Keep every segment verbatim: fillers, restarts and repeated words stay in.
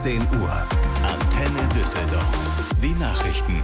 sechzehn Uhr. Antenne Düsseldorf. Die Nachrichten.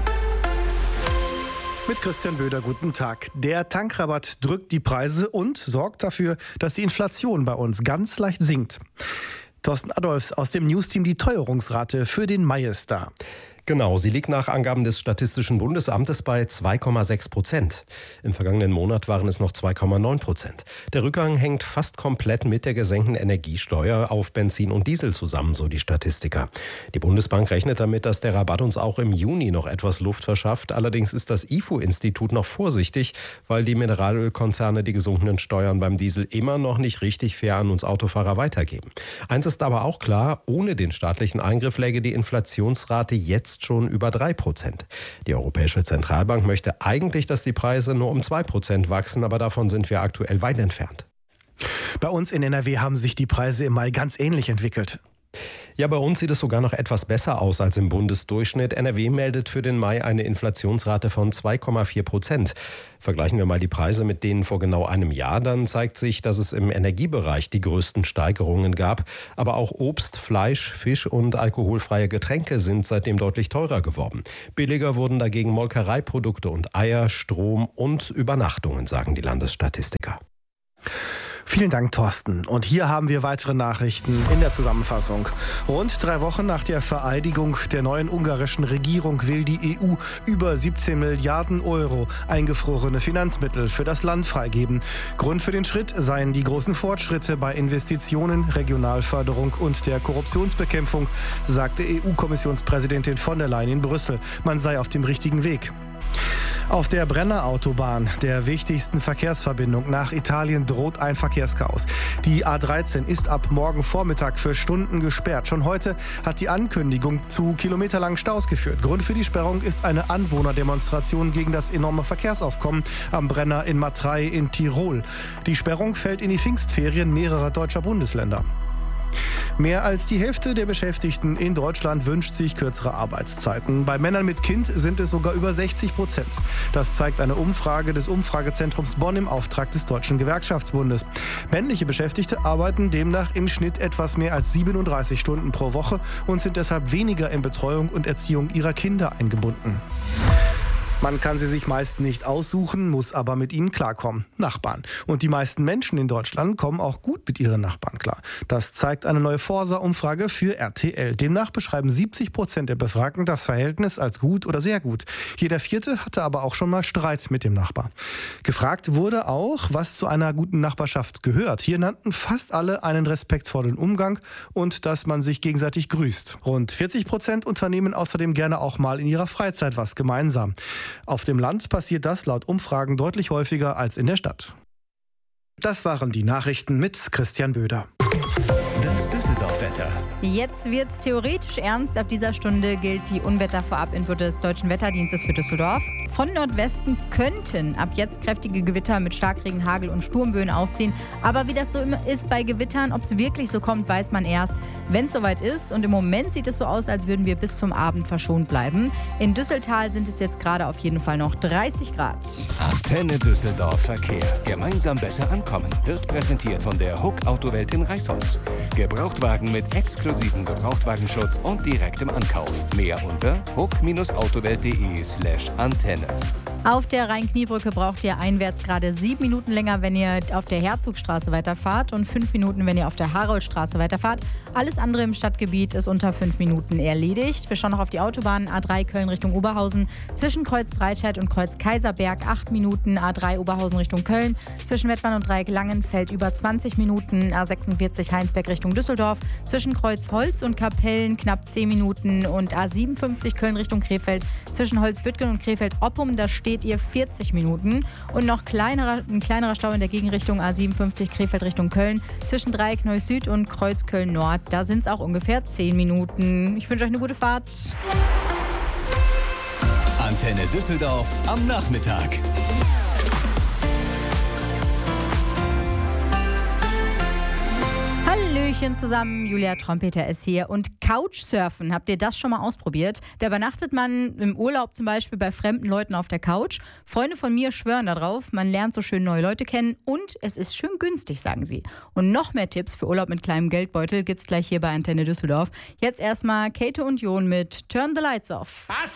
Mit Christian Böder, guten Tag. Der Tankrabatt drückt die Preise und sorgt dafür, dass die Inflation bei uns ganz leicht sinkt. Thorsten Adolfs aus dem Newsteam, die Teuerungsrate für den Mai ist da. Genau, sie liegt nach Angaben des Statistischen Bundesamtes bei zwei Komma sechs Prozent. Im vergangenen Monat waren es noch zwei Komma neun Prozent. Der Rückgang hängt fast komplett mit der gesenkten Energiesteuer auf Benzin und Diesel zusammen, so die Statistiker. Die Bundesbank rechnet damit, dass der Rabatt uns auch im Juni noch etwas Luft verschafft. Allerdings ist das I F O-Institut noch vorsichtig, weil die Mineralölkonzerne die gesunkenen Steuern beim Diesel immer noch nicht richtig fair an uns Autofahrer weitergeben. Eins ist aber auch klar, ohne den staatlichen Eingriff läge die Inflationsrate jetzt schon über drei Prozent. Die Europäische Zentralbank möchte eigentlich, dass die Preise nur um zwei Prozent wachsen, aber davon sind wir aktuell weit entfernt. Bei uns in N R W haben sich die Preise im Mai ganz ähnlich entwickelt. Ja, bei uns sieht es sogar noch etwas besser aus als im Bundesdurchschnitt. N R W meldet für den Mai eine Inflationsrate von zwei Komma vier Prozent. Vergleichen wir mal die Preise mit denen vor genau einem Jahr, dann zeigt sich, dass es im Energiebereich die größten Steigerungen gab. Aber auch Obst, Fleisch, Fisch und alkoholfreie Getränke sind seitdem deutlich teurer geworden. Billiger wurden dagegen Molkereiprodukte und Eier, Strom und Übernachtungen, sagen die Landesstatistiker. Vielen Dank, Thorsten. Und hier haben wir weitere Nachrichten in der Zusammenfassung. Rund drei Wochen nach der Vereidigung der neuen ungarischen Regierung will die E U über siebzehn Milliarden Euro eingefrorene Finanzmittel für das Land freigeben. Grund für den Schritt seien die großen Fortschritte bei Investitionen, Regionalförderung und der Korruptionsbekämpfung, sagte E U-Kommissionspräsidentin von der Leyen in Brüssel. Man sei auf dem richtigen Weg. Auf der Brennerautobahn, der wichtigsten Verkehrsverbindung nach Italien, droht ein Verkehrschaos. Die A dreizehn ist ab morgen Vormittag für Stunden gesperrt. Schon heute hat die Ankündigung zu kilometerlangen Staus geführt. Grund für die Sperrung ist eine Anwohnerdemonstration gegen das enorme Verkehrsaufkommen am Brenner in Matrei in Tirol. Die Sperrung fällt in die Pfingstferien mehrerer deutscher Bundesländer. Mehr als die Hälfte der Beschäftigten in Deutschland wünscht sich kürzere Arbeitszeiten. Bei Männern mit Kind sind es sogar über sechzig Prozent. Das zeigt eine Umfrage des Umfragezentrums Bonn im Auftrag des Deutschen Gewerkschaftsbundes. Männliche Beschäftigte arbeiten demnach im Schnitt etwas mehr als siebenunddreißig Stunden pro Woche und sind deshalb weniger in Betreuung und Erziehung ihrer Kinder eingebunden. Man kann sie sich meist nicht aussuchen, muss aber mit ihnen klarkommen. Nachbarn. Und die meisten Menschen in Deutschland kommen auch gut mit ihren Nachbarn klar. Das zeigt eine neue Forsa-Umfrage für R T L. Demnach beschreiben siebzig Prozent der Befragten das Verhältnis als gut oder sehr gut. Jeder Vierte hatte aber auch schon mal Streit mit dem Nachbar. Gefragt wurde auch, was zu einer guten Nachbarschaft gehört. Hier nannten fast alle einen respektvollen Umgang und dass man sich gegenseitig grüßt. Rund vierzig Prozent unternehmen außerdem gerne auch mal in ihrer Freizeit was gemeinsam. Auf dem Land passiert das laut Umfragen deutlich häufiger als in der Stadt. Das waren die Nachrichten mit Christian Böder. Das Düsseldorf-Wetter. Jetzt wird's theoretisch ernst. Ab dieser Stunde gilt die Unwetter-Vorab-Info des Deutschen Wetterdienstes für Düsseldorf. Von Nordwesten könnten ab jetzt kräftige Gewitter mit Starkregen, Hagel und Sturmböen aufziehen. Aber wie das so immer ist bei Gewittern, ob es wirklich so kommt, weiß man erst, wenn es soweit ist. Und im Moment sieht es so aus, als würden wir bis zum Abend verschont bleiben. In Düsseltal sind es jetzt gerade auf jeden Fall noch dreißig Grad. Antenne Düsseldorf Verkehr. Gemeinsam besser ankommen. Wird präsentiert von der Huck Autowelt in Reisholz. Gebrauchtwagen mit exklusivem Gebrauchtwagenschutz und direktem Ankauf. Mehr unter huck autowelt punkt de slash Antenne. Auf der Rhein-Kniebrücke braucht ihr einwärts gerade sieben Minuten länger, wenn ihr auf der Herzogstraße weiterfahrt und fünf Minuten, wenn ihr auf der Haroldstraße weiterfahrt. Alles andere im Stadtgebiet ist unter fünf Minuten erledigt. Wir schauen noch auf die Autobahn A drei Köln Richtung Oberhausen. Zwischen Kreuz Breitscheid und Kreuz Kaiserberg acht Minuten. A drei Oberhausen Richtung Köln. Zwischen Mettmann und Dreieck Langenfeld über zwanzig Minuten. A sechsundvierzig Heinsberg Richtung Düsseldorf. Zwischen Kreuz Holz und Kapellen knapp zehn Minuten. Und A siebenundfünfzig Köln Richtung Krefeld. Zwischen Holzbüttgen und Krefeld-Oppum, da steht ihr vierzig Minuten. Und noch kleinerer, ein kleinerer Stau in der Gegenrichtung A siebenundfünfzig Krefeld Richtung Köln. Zwischen Dreieck Neuss Süd und Kreuz Köln Nord, da sind es auch ungefähr zehn Minuten. Ich wünsche euch eine gute Fahrt. Antenne Düsseldorf am Nachmittag. Hallöchen. Hallöchen zusammen, Julia Trompeter ist hier. Und Couchsurfen, habt ihr das schon mal ausprobiert? Da übernachtet man im Urlaub zum Beispiel bei fremden Leuten auf der Couch. Freunde von mir schwören darauf, man lernt so schön neue Leute kennen und es ist schön günstig, sagen sie. Und noch mehr Tipps für Urlaub mit kleinem Geldbeutel gibt's gleich hier bei Antenne Düsseldorf. Jetzt erstmal Käthe und Jon mit Turn the Lights Off.